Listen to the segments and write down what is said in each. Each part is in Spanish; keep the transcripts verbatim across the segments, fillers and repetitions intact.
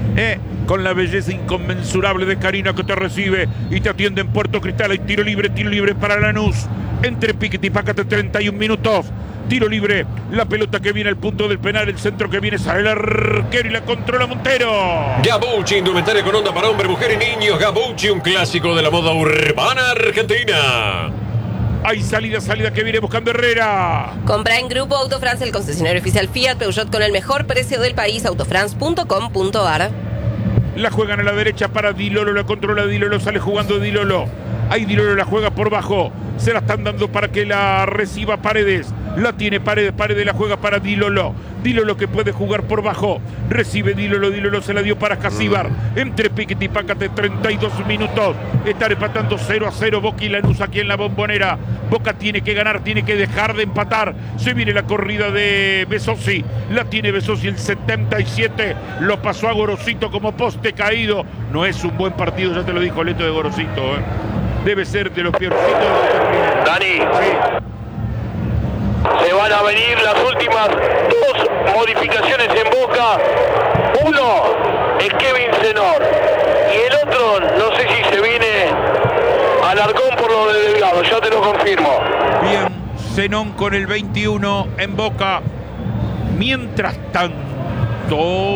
Eh, con la belleza inconmensurable de Karina que te recibe y te atiende en Puerto Cristal. Hay tiro libre, tiro libre para Lanús. Entre Piquete y Pácate, treinta y un minutos. Tiro libre, la pelota que viene al punto del penal, el centro que viene sale el arquero y la controla Montero. Gabucci, indumentaria con onda para hombre, mujer y niños. Gabucci, un clásico de la moda urbana argentina. Hay salida, salida que viene buscando Herrera. Compra en Grupo Autofrance, el concesionario oficial Fiat Peugeot con el mejor precio del país, autofrance punto com punto ar. La juegan a la derecha para Dilolo, la controla Dilolo, sale jugando Dilolo. Ahí Dilolo la juega por bajo, se la están dando para que la reciba Paredes. La tiene Paredes, Paredes la juega para Dilolo. Dilolo que puede jugar por bajo. Recibe Dilolo, Dilolo se la dio para Casíbar. Entre Piquete y Pácate, treinta y dos minutos. Están empatando cero a cero Boca y Lanús aquí en la Bombonera. Boca tiene que ganar, tiene que dejar de empatar. Se viene la corrida de Besosi. La tiene Besosi el setenta y siete. Lo pasó a Gorosito como poste caído. No es un buen partido, ya te lo dijo Leto de Gorosito. ¿eh? Debe ser de los peorcitos. Dani. Sí. Se van a venir las últimas dos modificaciones en Boca. Uno es Kevin Zenón y el otro no sé si se viene Alarcón por lo de Delgado, ya te lo confirmo. Bien, Zenón con el veintiuno en Boca. Mientras tanto,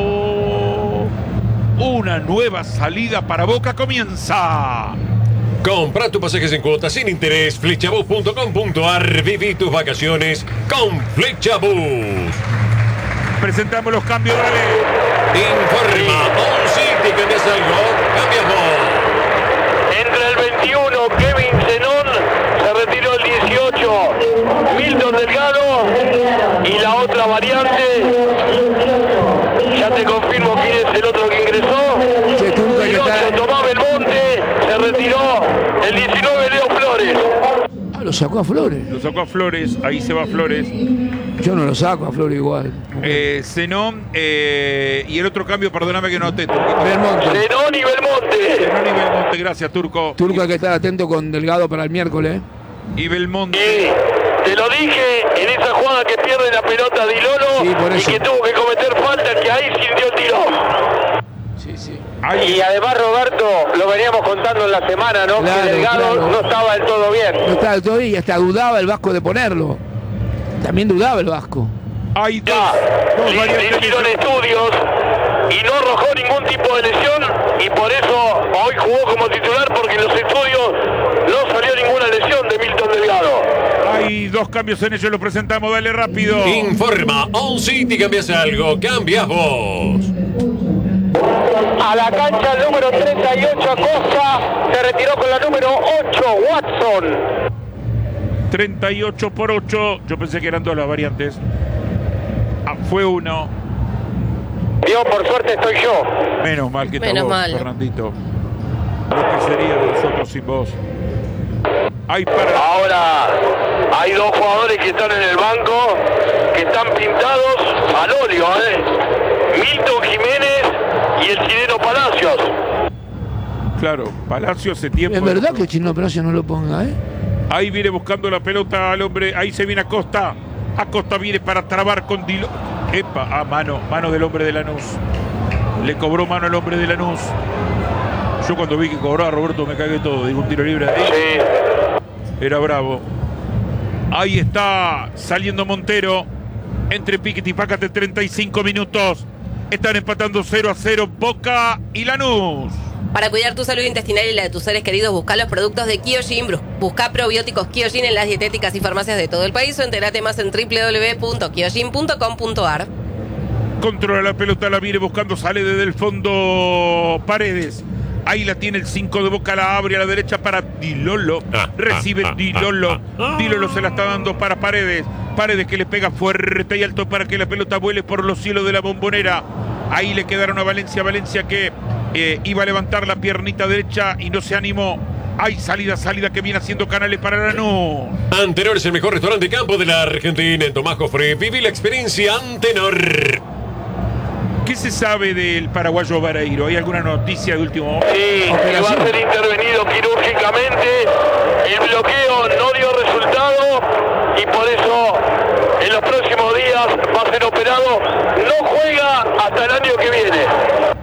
una nueva salida para Boca comienza. Compra tus pasajes en cuotas sin interés. Flechabus punto com punto ar. Viví tus vacaciones con Flechabus. Presentamos los cambios, dale. Informa. Oh, sí, te cambias algo. Cambiamos. Entra el veintiuno, Kevin Zenón. Se retiró el dieciocho, Milton Delgado. Y la otra variante, ya te confirmo quién es el otro que ingresó. El ocho, Tomás Belmonte. Se retiró el diecinueve, Leo Flores. Ah, lo sacó a Flores. Lo sacó a Flores, ahí se va Flores. Yo no lo saco a Flores igual. Eh, Zenón eh, y el otro cambio, perdóname que no te... Belmonte. Zenón y Belmonte. Zenón y Belmonte, gracias, Turco. Turco hay que estar atento con Delgado para el miércoles. Y Belmonte. Sí, te lo dije en esa jugada que pierde la pelota Dilolo Sí, por y eso. que tuvo que cometer falta, que ahí sintió el tiro. Sí, sí. Ahí. Y además, Roberto, lo veníamos contando en la semana, ¿no? Claro, que Delgado claro. no estaba del todo bien. No estaba todo y hasta dudaba el Vasco de ponerlo. También dudaba el Vasco. Hay dos, Ya, dos le, variantes. le hicieron estudios y no arrojó ningún tipo de lesión y por eso hoy jugó como titular porque en los estudios no salió ninguna lesión de Milton Delgado. Hay dos cambios en ellos, lo presentamos, dale rápido. Informa. Oh, sí, te cambias algo. Cambias vos. A la cancha el número treinta y ocho Acosta, se retiró con la número ocho Watson. treinta y ocho por ocho, yo pensé que eran dos las variantes. Ah, fue uno. Dios, por suerte estoy yo. Menos mal que Menos está vos, mal. Fernandito. Lo que sería de nosotros sin vos. Hay para... Ahora hay dos jugadores que están en el banco, que están pintados al óleo, ¿eh? Milton Jiménez y el chileno Palacios. Claro, Palacio hace tiempo. Es verdad que Chino Palacio no lo ponga, ¿eh? Ahí viene buscando la pelota al hombre. Ahí se viene Acosta. Acosta viene para trabar con Dilo. Epa, ah, mano, mano del hombre de Lanús. Le cobró mano al hombre de Lanús. Yo cuando vi que cobraba Roberto me cagué todo. Digo, un tiro libre ahí. Sí. Era bravo. Ahí está saliendo Montero. Entre Piquete y Pácate, treinta y cinco minutos. Están empatando cero a cero Boca y Lanús. Para cuidar tu salud intestinal y la de tus seres queridos, busca los productos de Kyojin. Busca probióticos Kyojin en las dietéticas y farmacias de todo el país o entérate más en doble u doble u doble u punto kyojin punto com punto ar. Controla la pelota, la viene buscando, sale desde el fondo Paredes. Ahí la tiene el cinco de Boca, la abre a la derecha para Dilolo. Recibe Dilolo. Dilolo se la está dando para Paredes. Paredes que le pega fuerte y alto para que la pelota vuele por los cielos de la Bombonera. Ahí le quedaron a Valencia. Valencia que eh, iba a levantar la piernita derecha y no se animó. Hay salida, salida que viene haciendo Canales para Lanús. Antenor es el mejor restaurante de campo de la Argentina. En Tomás Jofre, viví la experiencia Antenor. ¿Qué se sabe del paraguayo Vareiro? ¿Hay alguna noticia de último momento? Sí, que va a ser intervenido quirúrgicamente. El bloqueo no dio resultado y por eso en los próximos días va a ser operado. No juega hasta el año que viene.